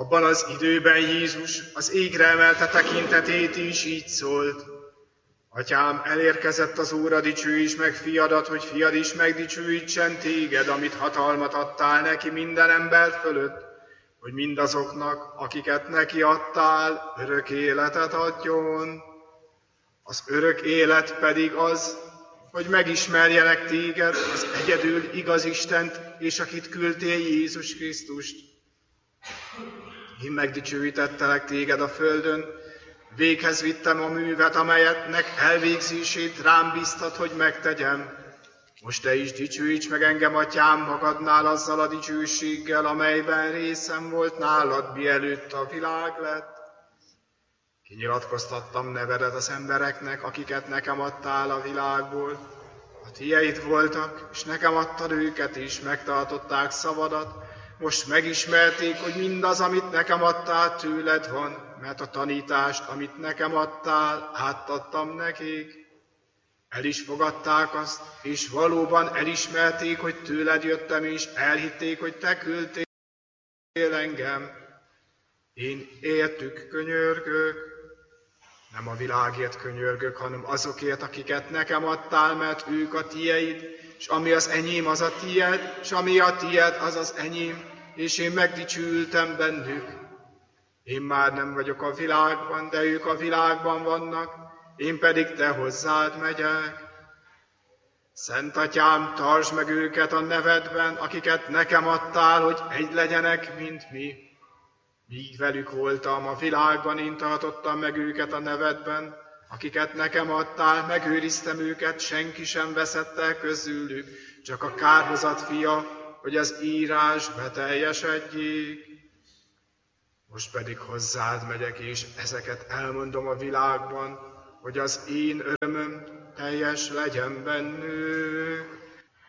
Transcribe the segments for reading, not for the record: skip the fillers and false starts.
Abban az időben Jézus az égre emelte tekintetét és így szólt: Atyám, elérkezett az óra, dicsőíts meg fiadat, hogy fiad is megdicsőítsen téged, amit hatalmat adtál neki minden ember fölött, hogy mindazoknak, akiket neki adtál, örök életet adjon. Az örök élet pedig az, hogy megismerjenek téged, az egyedül igaz Istent, és akit küldtél, Jézus Krisztust. Én megdicsőítettelek téged a földön, véghez vittem a művet, amelyetnek elvégzését rám bíztat, hogy megtegyem. Most te is dicsőíts meg engem, atyám, magadnál azzal a dicsőséggel, amelyben részem volt nálad, mielőtt a világ lett. Kinyilatkoztattam nevedet az embereknek, akiket nekem adtál a világból. A tieid voltak, és nekem adtad őket is, megtartották szavadat. Most megismerték, hogy mindaz, amit nekem adtál, tőled van, mert a tanítást, amit nekem adtál, átadtam nekik. El is fogadták azt, és valóban elismerték, hogy tőled jöttem, és elhitték, hogy te küldtél engem. Én értük könyörgök, nem a világért könyörgök, hanem azokért, akiket nekem adtál, mert ők a tieid, és ami az enyém, az a tied, és ami a tied, az az enyém, és én megdicsültem bennük. Én már nem vagyok a világban, de ők a világban vannak, én pedig te hozzád megyek. Szent Atyám, tartsd meg őket a nevedben, akiket nekem adtál, hogy egy legyenek, mint mi. Míg velük voltam a világban, én tartottam meg őket a nevedben, akiket nekem adtál, megőriztem őket, senki sem veszett el közülük, csak a kárhozat fia, hogy az írás beteljesedjék. Most pedig hozzád megyek, és ezeket elmondom a világban, hogy az én örömöm teljes legyen bennük.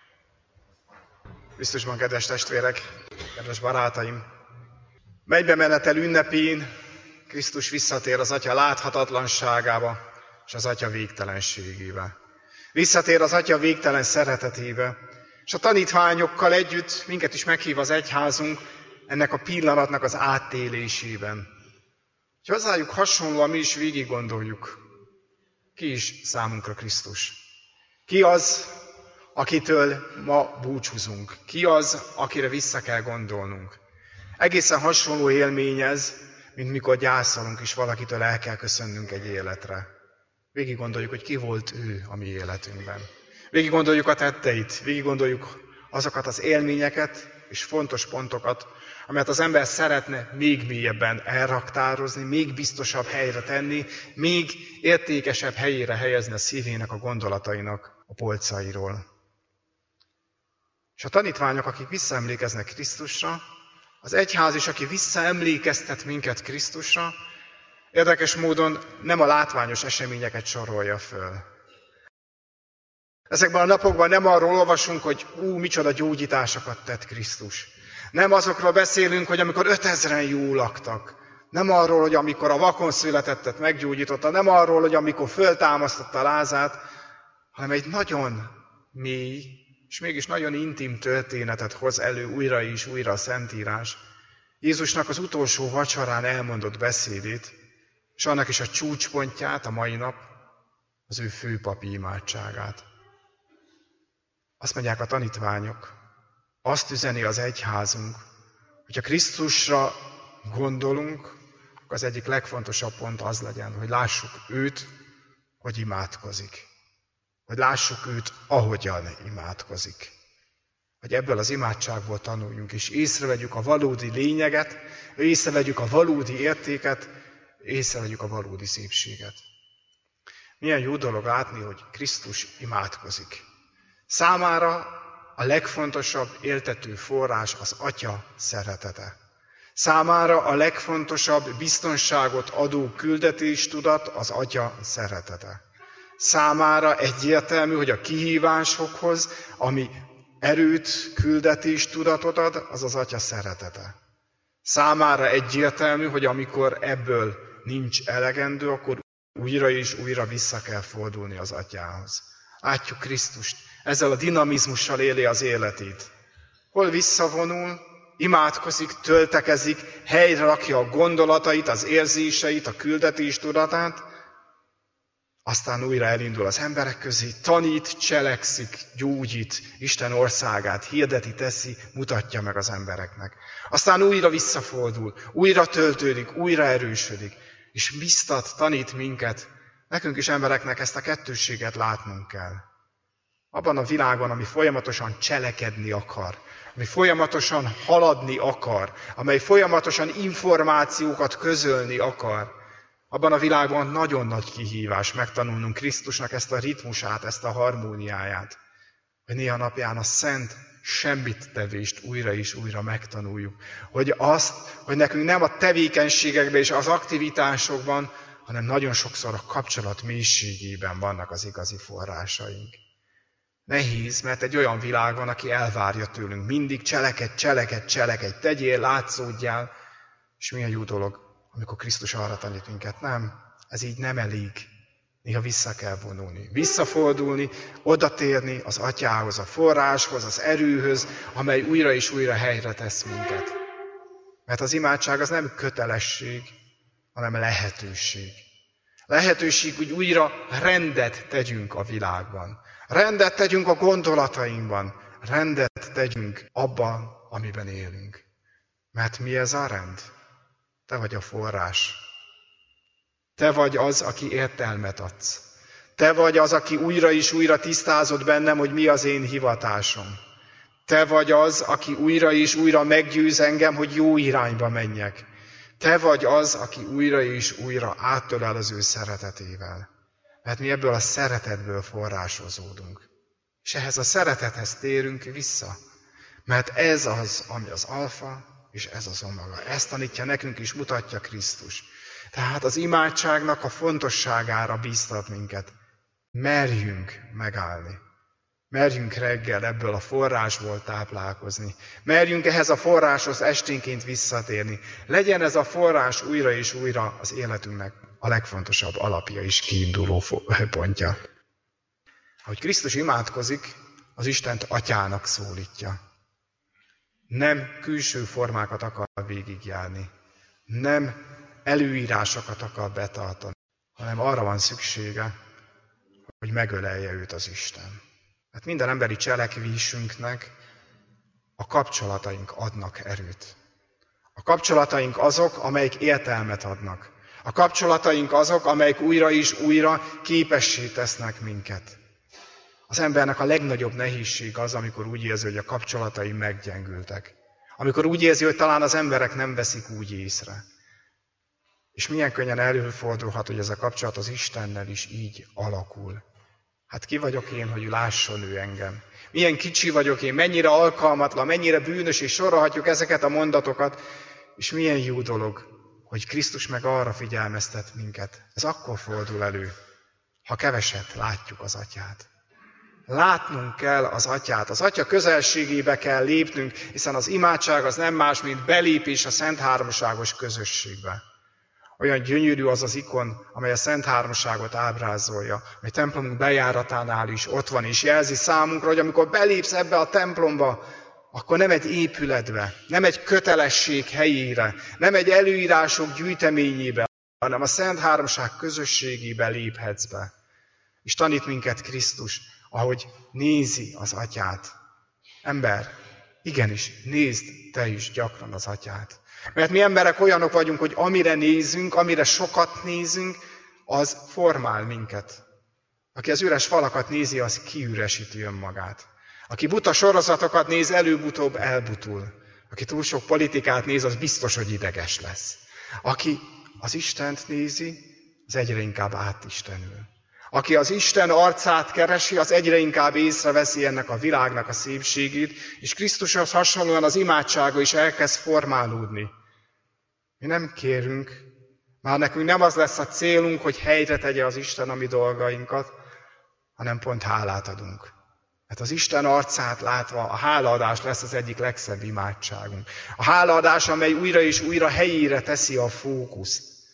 Krisztusban, kedves testvérek, kedves barátaim! Mennybe menetel ünnepén Krisztus visszatér az Atya láthatatlanságába és az Atya végtelenségébe. Visszatér az Atya végtelen szeretetébe, és a tanítványokkal együtt minket is meghív az egyházunk ennek a pillanatnak az áttélésében. Hogy hozzájuk hasonlóan mi is végig gondoljuk, ki is számunkra Krisztus. Ki az, akitől ma búcsúzunk? Ki az, akire vissza kell gondolnunk? Egészen hasonló élmény ez, mint mikor gyászolunk, és valakitől el kell köszönnünk egy életre. Végig gondoljuk, hogy ki volt ő a mi életünkben. Végig gondoljuk a tetteit, végig gondoljuk azokat az élményeket és fontos pontokat, amelyet az ember szeretne még mélyebben elraktározni, még biztosabb helyre tenni, még értékesebb helyére helyezni a szívének, a gondolatainak a polcairól. És a tanítványok, akik visszaemlékeznek Krisztusra, az egyház is, aki visszaemlékeztet minket Krisztusra, érdekes módon nem a látványos eseményeket sorolja föl. Ezekben a napokban nem arról olvasunk, hogy micsoda gyógyításokat tett Krisztus. Nem azokról beszélünk, hogy amikor 5000-en jól laktak. Nem arról, hogy amikor a vakon születettet meggyógyította, nem arról, hogy amikor föltámasztotta Lázát, hanem egy nagyon mély, és mégis nagyon intim történetet hoz elő újra és újra a Szentírás. Jézusnak az utolsó vacsorán elmondott beszédét, és annak is a csúcspontját a mai nap, az ő főpapi imádságát. Azt mondják a tanítványok, azt üzeni az egyházunk, hogyha Krisztusra gondolunk, akkor az egyik legfontosabb pont az legyen, hogy lássuk őt, hogy imádkozik. Hogy lássuk őt, ahogyan imádkozik. Hogy ebből az imádságból tanuljunk, és észrevegyük a valódi lényeget, észrevegyük a valódi értéket, észrevegyük a valódi szépséget. Milyen jó dolog látni, hogy Krisztus imádkozik. Számára a legfontosabb éltető forrás az Atya szeretete. Számára a legfontosabb biztonságot adó küldetéstudat az Atya szeretete. Számára egyértelmű, hogy a kihívásokhoz, ami erőt, küldetéstudatot ad, az az Atya szeretete. Számára egyértelmű, hogy amikor ebből nincs elegendő, akkor újra és újra vissza kell fordulni az Atyához. Látjuk Krisztust, ezzel a dinamizmussal éli az életét. Hol visszavonul, imádkozik, töltekezik, helyre rakja a gondolatait, az érzéseit, a küldetés tudatát, aztán újra elindul az emberek közé, tanít, cselekszik, gyógyít, Isten országát hirdeti, teszi, mutatja meg az embereknek. Aztán újra visszafordul, újra töltődik, újra erősödik, és biztat, tanít minket. Nekünk is embereknek ezt a kettősséget látnunk kell. Abban a világban, ami folyamatosan cselekedni akar, ami folyamatosan haladni akar, amely folyamatosan információkat közölni akar, abban a világban nagyon nagy kihívás megtanulnunk Krisztusnak ezt a ritmusát, ezt a harmóniáját, hogy néha napján a szent semmit tevést újra és újra megtanuljuk. Hogy nekünk nem a tevékenységekben és az aktivitásokban, hanem nagyon sokszor a kapcsolat mélységében vannak az igazi forrásaink. Nehéz, mert egy olyan világ van, aki elvárja tőlünk mindig cselekedj, tegyél, látszódjál, és milyen jó dolog, amikor Krisztus arra tanít minket. Nem, ez így nem elég. Néha vissza kell vonulni, visszafordulni, odatérni az Atyához, a forráshoz, az erőhöz, amely újra és újra helyre tesz minket. Mert az imádság az nem kötelesség, hanem lehetőség. Lehetőség, hogy újra rendet tegyünk a világban. Rendet tegyünk a gondolatainkban. Rendet tegyünk abban, amiben élünk. Mert mi ez a rend? Te vagy a forrás. Te vagy az, aki értelmet adsz. Te vagy az, aki újra és újra tisztázod bennem, hogy mi az én hivatásom. Te vagy az, aki újra és újra meggyőz engem, hogy jó irányba menjek. Te vagy az, aki újra és újra áttölel az ő szeretetével. Mert mi ebből a szeretetből forrásozódunk. És ehhez a szeretethez térünk vissza. Mert ez az, ami az alfa, és ez az omega. Ezt tanítja nekünk is, mutatja Krisztus. Tehát az imádságnak a fontosságára bíztat minket. Merjünk megállni. Merjünk reggel ebből a forrásból táplálkozni. Merjünk ehhez a forráshoz esténként visszatérni. Legyen ez a forrás újra és újra az életünknek a legfontosabb alapja és kiinduló pontja. Ahogy Krisztus imádkozik, az Istent Atyának szólítja. Nem külső formákat akar végigjárni. Nem előírásokat akar betartani, hanem arra van szüksége, hogy megölelje őt az Isten. Hát minden emberi cselekvésünknek a kapcsolataink adnak erőt. A kapcsolataink azok, amelyek értelmet adnak. A kapcsolataink azok, amelyek újra és újra képessé tesznek minket. Az embernek a legnagyobb nehézség az, amikor úgy érzi, hogy a kapcsolatai meggyengültek. Amikor úgy érzi, hogy talán az emberek nem veszik úgy észre. És milyen könnyen előfordulhat, hogy ez a kapcsolat az Istennel is így alakul. Hát ki vagyok én, hogy lásson ő engem? Milyen kicsi vagyok én, mennyire alkalmatlan, mennyire bűnös, és sorolhatjuk ezeket a mondatokat, és milyen jó dolog, hogy Krisztus meg arra figyelmeztet minket. Ez akkor fordul elő, ha keveset látjuk az Atyát. Látnunk kell az Atyát, az Atya közelségébe kell lépnünk, hiszen az imádság az nem más, mint belépés a Szent Háromságos közösségbe. Olyan gyönyörű az az ikon, amely a Szent Háromságot ábrázolja, amely templomunk bejáratánál is ott van, és jelzi számunkra, hogy amikor belépsz ebbe a templomba, akkor nem egy épületbe, nem egy kötelesség helyére, nem egy előírások gyűjteményébe, hanem a Szent Háromság közösségébe léphetsz be. És tanít minket Krisztus, ahogy nézi az Atyát. Ember, igenis, nézd te is gyakran az Atyát. Mert mi emberek olyanok vagyunk, hogy amire nézünk, amire sokat nézünk, az formál minket. Aki az üres falakat nézi, az kiüresíti önmagát. Aki buta sorozatokat néz, előbb-utóbb elbutul. Aki túl sok politikát néz, az biztos, hogy ideges lesz. Aki az Istent nézi, az egyre inkább átistenül. Aki az Isten arcát keresi, az egyre inkább észreveszi ennek a világnak a szépségét, és Krisztushoz hasonlóan az imádsága is elkezd formálódni. Mi nem kérünk, már nekünk nem az lesz a célunk, hogy helyre tegye az Isten a mi dolgainkat, hanem pont hálát adunk. Mert az Isten arcát látva a hálaadás lesz az egyik legszebb imádságunk. A hálaadás, amely újra és újra helyére teszi a fókuszt.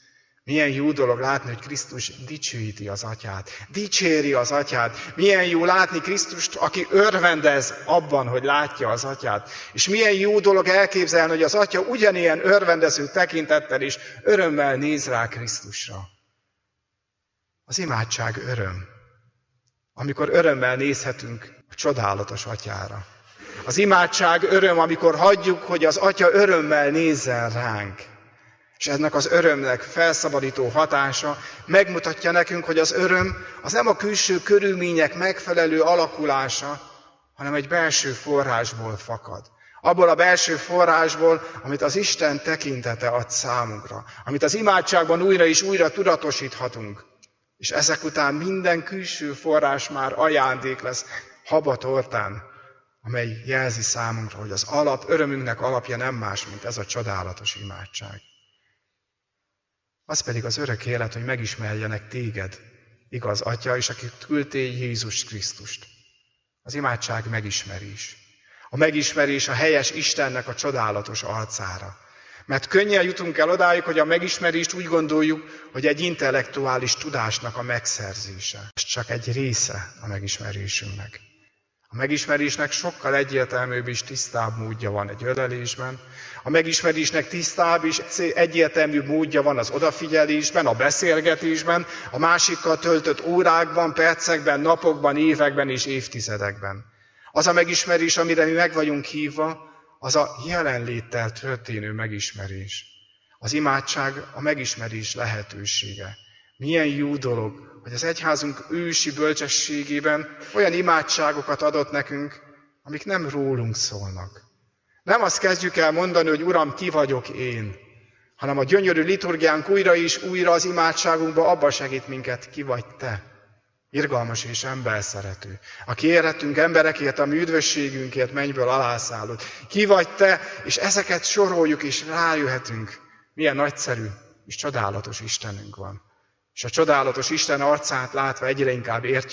Milyen jó dolog látni, hogy Krisztus dicsőíti az Atyát, dicséri az Atyát. Milyen jó látni Krisztust, aki örvendez abban, hogy látja az Atyát. És milyen jó dolog elképzelni, hogy az Atya ugyanilyen örvendező tekintettel is örömmel néz rá Krisztusra. Az imádság öröm, amikor örömmel nézhetünk a csodálatos Atyára. Az imádság öröm, amikor hagyjuk, hogy az Atya örömmel nézzen ránk. És ennek az örömnek felszabadító hatása megmutatja nekünk, hogy az öröm az nem a külső körülmények megfelelő alakulása, hanem egy belső forrásból fakad. Abból a belső forrásból, amit az Isten tekintete ad számunkra, amit az imádságban újra és újra tudatosíthatunk. És ezek után minden külső forrás már ajándék lesz habatortán, amely jelzi számunkra, hogy az örömünknek alapja nem más, mint ez a csodálatos imádság. Az pedig az örök élet, hogy megismerjenek téged, igaz Atya, és akit küldtél Jézus Krisztust. Az imádság megismerés. A megismerés a helyes Istennek a csodálatos arcára. Mert könnyen jutunk el odáig, hogy a megismerést úgy gondoljuk, hogy egy intellektuális tudásnak a megszerzése. Ez csak egy része a megismerésünknek. A megismerésnek sokkal egyértelműbb és tisztább módja van egy ölelésben. A megismerésnek tisztább és egyértelműbb módja van az odafigyelésben, a beszélgetésben, a másikkal töltött órákban, percekben, napokban, években és évtizedekben. Az a megismerés, amire mi meg vagyunk hívva, az a jelenléttel történő megismerés. Az imádság a megismerés lehetősége. Milyen jó dolog, hogy az egyházunk ősi bölcsességében olyan imádságokat adott nekünk, amik nem rólunk szólnak. Nem azt kezdjük el mondani, hogy Uram, ki vagyok én, hanem a gyönyörű liturgiánk újra és újra az imádságunkba abba segít minket, ki vagy te. Irgalmas és emberszerető, aki érhetünk emberekért, a mi üdvösségünkért mennyből alászállott. Ki vagy te, és ezeket soroljuk, és rájöhetünk, milyen nagyszerű és csodálatos Istenünk van. És a csodálatos Isten arcát látva egyre inkább értjük,